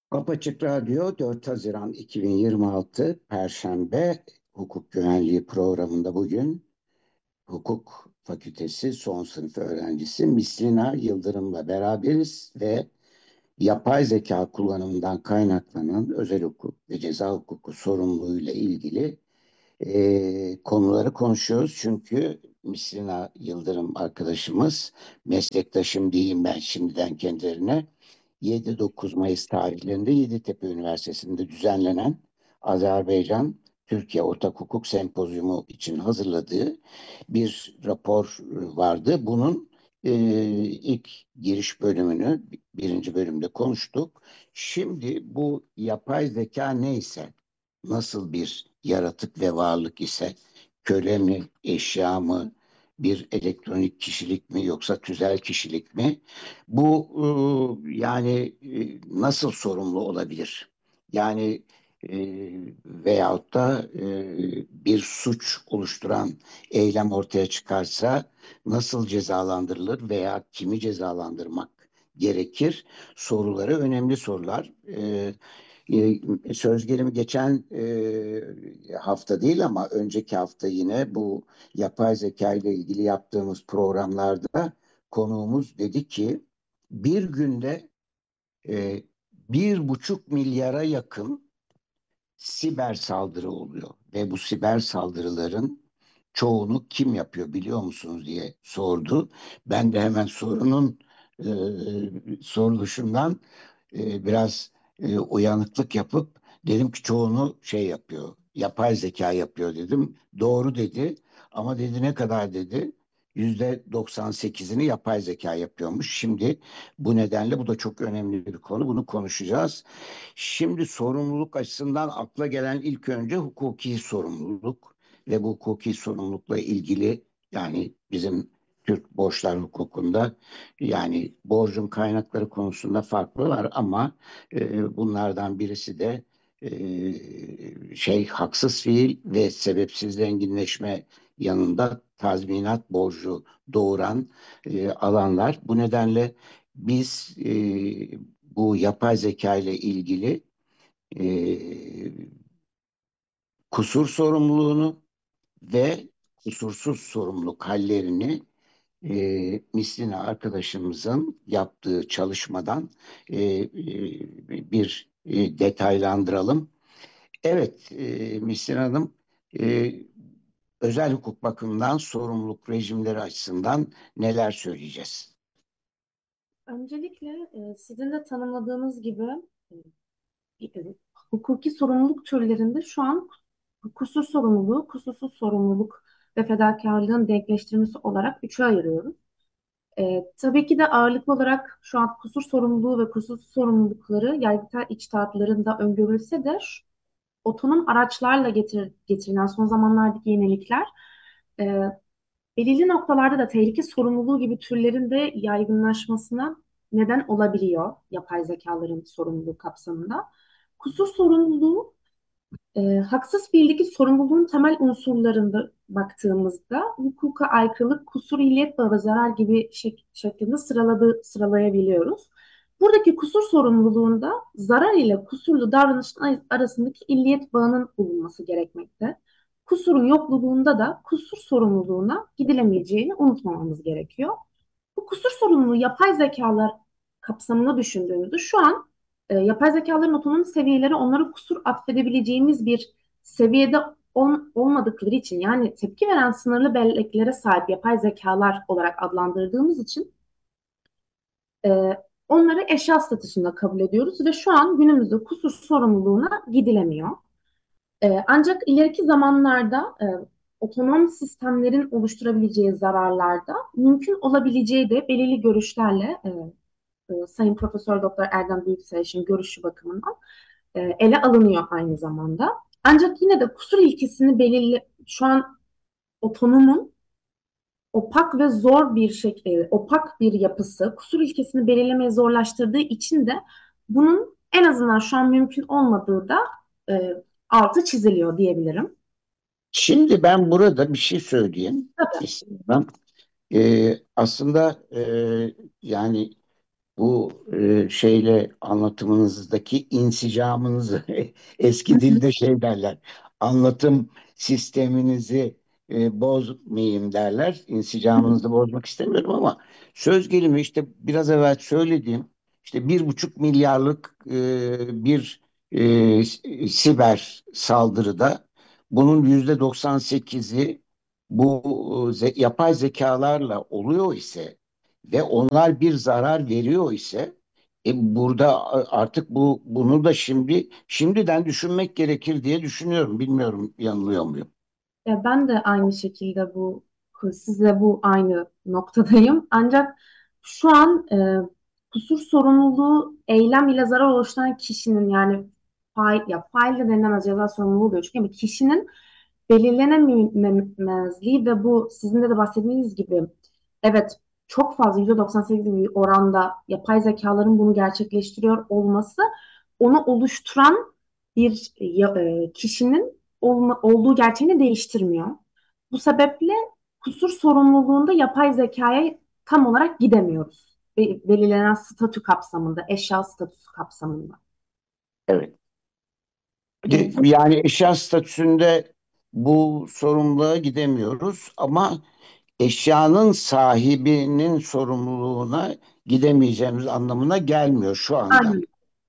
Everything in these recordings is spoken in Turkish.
Apaçık Radyo 4 Haziran 2026 Perşembe Hukuk Güvenliği programında bugün Hukuk Fakültesi son sınıf öğrencisi Mislina Yıldırım'la beraberiz ve yapay zeka kullanımından kaynaklanan özel hukuk ve ceza hukuku sorumluluğuyla ilgili konuları konuşuyoruz. Çünkü Mislina Yıldırım arkadaşımız, meslektaşım diyeyim ben şimdiden kendilerine, 7-9 Mayıs tarihlerinde Yeditepe Üniversitesi'nde düzenlenen Azerbaycan Türkiye Ortak Hukuk Sempozyumu için hazırladığı bir rapor vardı. Bunun ilk giriş bölümünü birinci bölümde konuştuk. Şimdi bu yapay zeka neyse, nasıl bir yaratık ve varlık ise, köle mi, eşya mı, bir elektronik kişilik mi yoksa tüzel kişilik mi? Bu nasıl sorumlu olabilir? Yani veyahut da bir suç oluşturan eylem ortaya çıkarsa nasıl cezalandırılır veya kimi cezalandırmak gerekir? Soruları önemli sorular. Söz gelimi geçen hafta değil ama önceki hafta yine bu yapay zeka ile ilgili yaptığımız programlarda konuğumuz dedi ki bir günde e, 1,5 milyara yakın siber saldırı oluyor ve bu siber saldırıların çoğunu kim yapıyor biliyor musunuz diye sordu. Ben de hemen e, soruluşundan biraz uyanıklık yapıp dedim ki çoğunu şey yapıyor, yapay zeka yapıyor dedim. Doğru dedi ama dedi ne kadar dedi. %98'ini yapay zeka yapıyormuş. Şimdi bu nedenle bu da çok önemli bir konu. Bunu konuşacağız. Şimdi sorumluluk açısından akla gelen ilk önce hukuki sorumluluk ve bu hukuki sorumlulukla ilgili yani bizim Türk borçlar hukukunda yani borcun kaynakları konusunda farklılar ama bunlardan birisi de haksız fiil ve sebepsiz zenginleşme yanında tazminat borcu doğuran alanlar. Bu nedenle biz bu yapay zeka ile ilgili e, kusur sorumluluğunu ve kusursuz sorumluluk hallerini Mislina arkadaşımızın yaptığı çalışmadan bir detaylandıralım. Evet, Mislina Hanım, e, özel hukuk bakımından sorumluluk rejimleri açısından neler söyleyeceğiz? Öncelikle sizin de tanımladığınız gibi hukuki sorumluluk türlerinde şu an kusur sorumluluğu, kusursuz sorumluluk ve fedakarlığın denkleştirmesi olarak üçe ayırıyoruz. Tabii ki de ağırlıklı olarak şu an kusur sorumluluğu ve kusursuz sorumlulukları yargıtay içtihatlarında öngörülse de otonom araçlarla getirilen son zamanlardaki yenilikler e, belirli noktalarda da tehlike sorumluluğu gibi türlerin de yaygınlaşmasına neden olabiliyor yapay zekaların sorumluluğu kapsamında. Kusur sorumluluğu, haksız fiildeki sorumluluğun temel unsurlarında baktığımızda hukuka aykırılık, kusur, illiyet bağı ve zarar gibi şeklinde sıralayabiliyoruz. Buradaki kusur sorumluluğunda zarar ile kusurlu davranışın arasındaki illiyet bağının bulunması gerekmekte. Kusurun yokluğunda da kusur sorumluluğuna gidilemeyeceğini unutmamamız gerekiyor. Bu kusur sorumluluğu yapay zekalar kapsamında düşündüğümüzde şu an yapay zekaların otonom seviyeleri onlara kusur atfedebileceğimiz bir seviyede olmadıkları için yani tepki veren sınırlı belleklere sahip yapay zekalar olarak adlandırdığımız için e, onları eşya statüsünde kabul ediyoruz ve şu an günümüzde kusur sorumluluğuna gidilemiyor. Ancak ileriki zamanlarda otonom sistemlerin oluşturabileceği zararlarda mümkün olabileceği de belirli görüşlerle Sayın Profesör Doktor Erdem Büyüksel'in görüşü bakımından ele alınıyor aynı zamanda. Ancak yine de kusur ilkesini şu an otonomun opak ve zor bir opak bir yapısı kusur ilkesini belirlemeye zorlaştırdığı için de bunun en azından şu an mümkün olmadığı da e, altı çiziliyor diyebilirim. Şimdi ben burada bir şey söyleyeyim Tabii. istiyorum. Aslında yani bu şeyle anlatımınızdaki insicamınızı eski dilde şey derler. Anlatım sisteminizi bozmayayım derler. İnsicamınızı bozmak istemiyorum ama söz gelimi işte biraz evvel söylediğim işte 1,5 milyarlık bir siber saldırıda bunun %98'i bu yapay zekalarla oluyor ise ve onlar bir zarar veriyor ise burada artık bunu da şimdiden düşünmek gerekir diye düşünüyorum. Bilmiyorum yanılıyor muyum? Ben de aynı şekilde sizle bu aynı noktadayım. Ancak şu an kusur sorumluluğu eylem ile zarar oluşturan kişinin yani fail de denilen ceza sorumluluğu oluyor. Çünkü bir kişinin belirlenememezliği ve bu sizin de bahsettiğiniz gibi evet çok fazla %98 bir oranda yapay zekaların bunu gerçekleştiriyor olması onu oluşturan kişinin olduğu gerçeğini değiştirmiyor. Bu sebeple kusur sorumluluğunda yapay zekaya tam olarak gidemiyoruz. Belirlenen statü kapsamında, eşya statüsü kapsamında. Evet. Bu Yani eşya statüsünde bu sorumluluğa gidemiyoruz ama eşyanın sahibinin sorumluluğuna gidemeyeceğimiz anlamına gelmiyor şu anda. aynen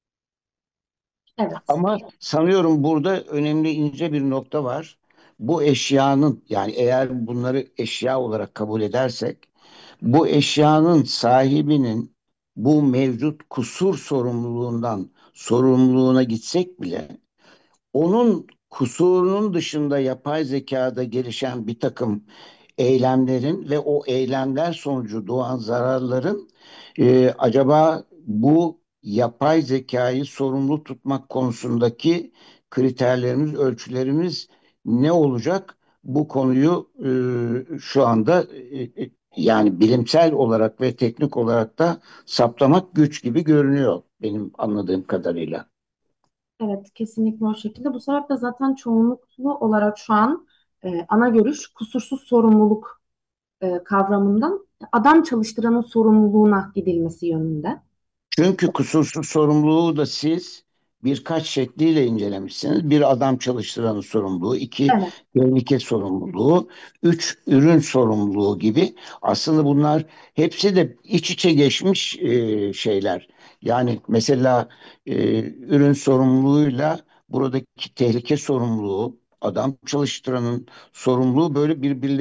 evet. Ama sanıyorum burada önemli ince bir nokta var. Bu eşyanın yani eğer bunları eşya olarak kabul edersek bu eşyanın sahibinin bu mevcut kusur sorumluluğuna gitsek bile onun kusurunun dışında yapay zekada gelişen bir takım eylemlerin ve o eylemler sonucu doğan zararların acaba bu yapay zekayı sorumlu tutmak konusundaki kriterlerimiz, ölçülerimiz ne olacak? Bu konuyu şu anda yani bilimsel olarak ve teknik olarak da saptamak güç gibi görünüyor benim anladığım kadarıyla. Evet, kesinlikle o şekilde. Bu sebeple zaten çoğunluklu olarak şu an ana görüş kusursuz sorumluluk kavramından adam çalıştıranın sorumluluğuna gidilmesi yönünde. Çünkü kusursuz sorumluluğu da siz birkaç şekliyle incelemişsiniz. Bir adam çalıştıranın sorumluluğu, iki Evet, tehlike sorumluluğu, üç ürün sorumluluğu gibi. Aslında bunlar hepsi de iç içe geçmiş şeyler. Yani mesela ürün sorumluluğuyla buradaki tehlike sorumluluğu, adam çalıştıranın sorumluluğu böyle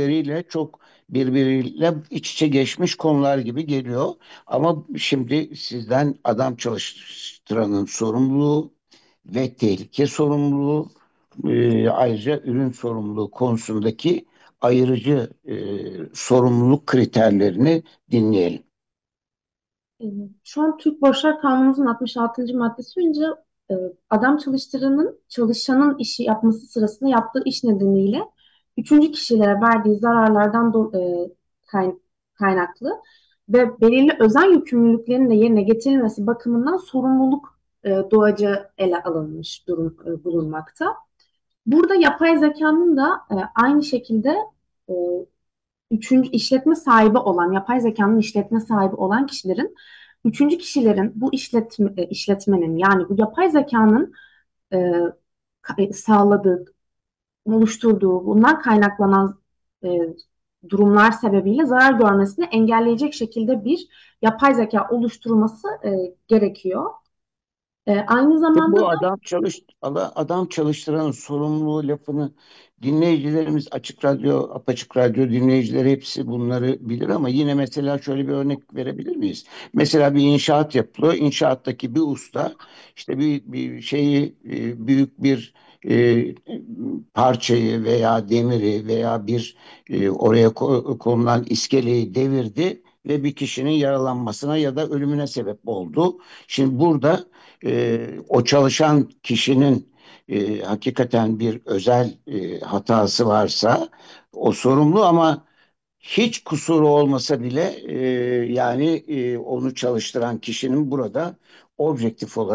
birbiriyle iç içe geçmiş konular gibi geliyor. Ama şimdi sizden adam çalıştıranın sorumluluğu ve tehlike sorumluluğu ayrıca ürün sorumluluğu konusundaki ayırıcı sorumluluk kriterlerini dinleyelim. e, şu an Türk Borçlar Kanunumuzun 66. maddesi önce e, adam çalıştıranın çalışanın işi yapması sırasında yaptığı iş nedeniyle üçüncü kişilere verdiği zararlardan kay- kaynaklı ve belirli özel yükümlülüklerin de yerine getirilmesi bakımından sorumluluk doğacağı ele alınmış bulunmakta. Burada yapay zekanın da aynı şekilde e, üçüncü işletme sahibi olan, yapay zekanın işletme sahibi olan kişilerin, üçüncü kişilerin bu işletmenin yani bu yapay zekanın e, sağladığı, oluşturduğu, bundan kaynaklanan e, durumlar sebebiyle zarar görmesini engelleyecek şekilde bir yapay zeka oluşturulması gerekiyor. Aynı zamanda Bu da adam çalıştıranın sorumluluğu lafını dinleyicilerimiz açık radyo, apaçık radyo dinleyicileri hepsi bunları bilir ama yine mesela şöyle bir örnek verebilir miyiz? Mesela bir inşaat yapılıyor. İnşaattaki bir usta işte bir şeyi büyük bir e, parçayı veya demiri veya bir oraya konulan iskeleyi devirdi ve bir kişinin yaralanmasına ya da ölümüne sebep oldu. Şimdi burada o çalışan kişinin hakikaten bir özel hatası varsa o sorumlu ama hiç kusuru olmasa bile yani onu çalıştıran kişinin burada objektif olarak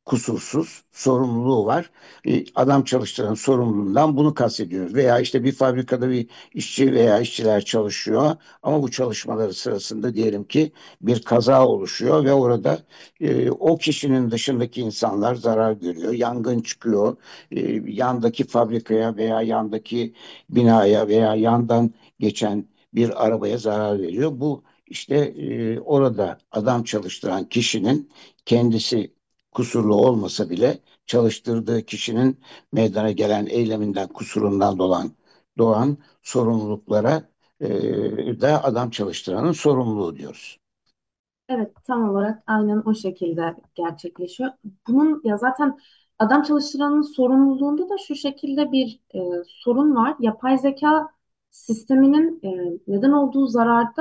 kusursuz, sorumluluğu var. Adam çalıştıran sorumluluğundan bunu kastediyoruz. Veya işte bir fabrikada bir işçi veya işçiler çalışıyor ama bu çalışmaları sırasında diyelim ki bir kaza oluşuyor ve orada o kişinin dışındaki insanlar zarar görüyor. Yangın çıkıyor. Yandaki fabrikaya veya yandaki binaya veya yandan geçen bir arabaya zarar veriyor. Bu işte orada adam çalıştıran kişinin kendisi kusurlu olmasa bile çalıştırdığı kişinin meydana gelen eyleminden, kusurundan doğan sorumluluklara da adam çalıştıranın sorumluluğu diyoruz. Evet, tam olarak aynen o şekilde gerçekleşiyor. Bunun ya zaten adam çalıştıranın sorumluluğunda da şu şekilde bir sorun var. Yapay zeka sisteminin neden olduğu zararda